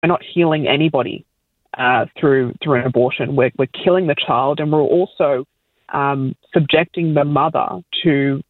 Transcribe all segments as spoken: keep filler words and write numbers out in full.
we're not healing anybody uh, through through an abortion. We're we're killing the child, and we're also um, subjecting the mother to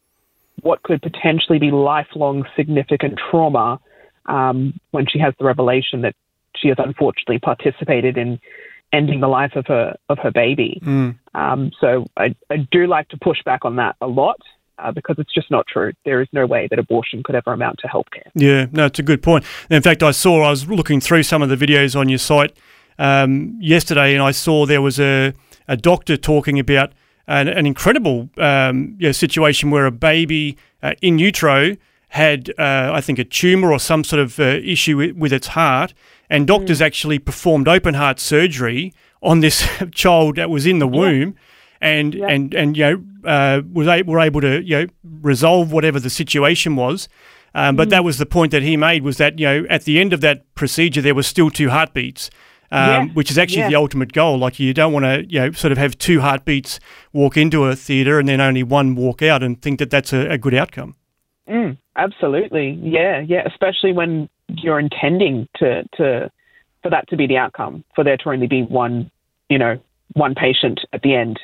what could potentially be lifelong significant trauma um, when she has the revelation that she has unfortunately participated in ending the life of her of her baby. Mm. Um, so I, I do like to push back on that a lot uh, because it's just not true. There is no way that abortion could ever amount to healthcare. Yeah, no, it's a good point. In fact, I saw, I was looking through some of the videos on your site um, yesterday, and I saw there was a, a doctor talking about an, an incredible um, you know, situation where a baby uh, in utero had, uh, I think, a tumour or some sort of uh, issue with, with its heart, and doctors mm. actually performed open heart surgery on this child that was in the womb, yeah. and yeah. and and you know uh, was a, were able to you know resolve whatever the situation was. Um, but mm. that was the point that he made, was that you know at the end of that procedure there was still two heartbeats, um, yeah. which is actually yeah. the ultimate goal. Like, you don't want to you know sort of have two heartbeats walk into a theatre and then only one walk out and think that that's a, a good outcome. Mm, absolutely, yeah, yeah. Especially when you're intending to, to for that to be the outcome, for there to only be one, you know, one patient at the end.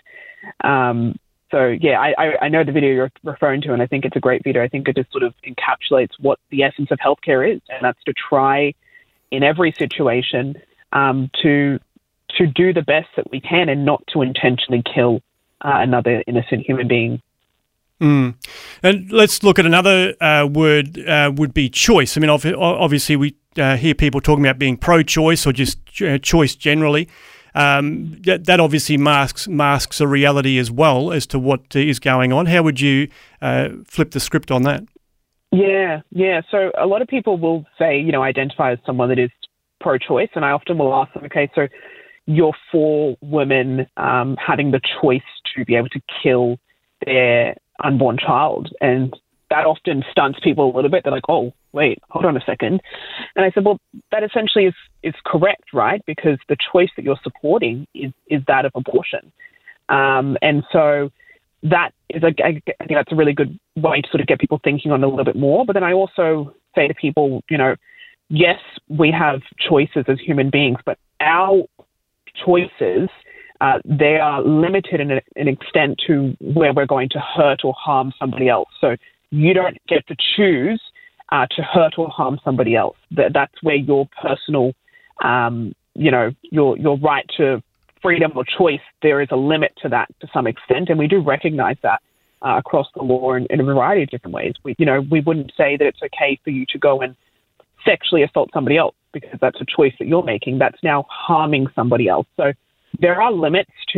Um, so yeah, I, I, I know the video you're referring to, and I think it's a great video. I think it just sort of encapsulates what the essence of healthcare is, and that's to try in every situation um, to to do the best that we can, and not to intentionally kill uh, another innocent human being. Mm. And let's look at another uh, word, uh, would be choice. I mean, obviously we uh, hear people talking about being pro-choice or just uh, choice generally. Um, that, that obviously masks masks a reality as well as to what is going on. How would you uh, flip the script on that? Yeah, yeah. So a lot of people will say, you know, identify as someone that is pro-choice, and I often will ask them, okay, so you're for women um, having the choice to be able to kill their unborn child, and that often stunts people a little bit. They're like, oh, wait, hold on a second. And I said, well, that essentially is, is correct, right? Because the choice that you're supporting is, is that of abortion. Um, and so that is, a, I think that's a really good way to sort of get people thinking on it a little bit more. But then I also say to people, you know, yes, we have choices as human beings, but our choices Uh, they are limited in an extent to where we're going to hurt or harm somebody else. So you don't get to choose uh, to hurt or harm somebody else. That, that's where your personal, um, you know, your your right to freedom or choice, there is a limit to that to some extent, and we do recognize that uh, across the law in, in a variety of different ways. We, you know, we wouldn't say that it's okay for you to go and sexually assault somebody else because that's a choice that you're making. That's now harming somebody else. So there are limits to